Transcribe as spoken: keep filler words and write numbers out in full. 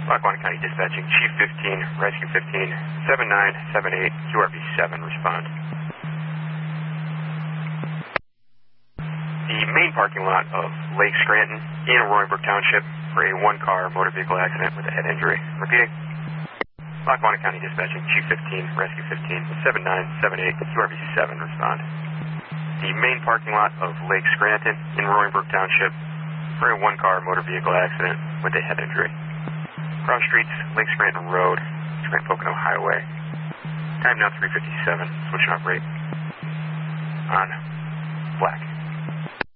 Lackawanna County Dispatching, Chief fifteen, Rescue fifteen, seven nine seven eight, Q R V seven, respond. The main parking lot of Lake Scranton in Roaringbrook Township for a one-car motor vehicle accident with a head injury. Repeating. Lackawanna County Dispatching, Chief fifteen, Rescue fifteen, seven nine seven eight, Q R V seven, respond. The main parking lot of Lake Scranton in Roaringbrook Township for a one-car motor vehicle accident with a head injury. Cross streets, Lake Scranton Road, Scranton Pocono Highway. Time now three fifty-seven, switching off rate. On.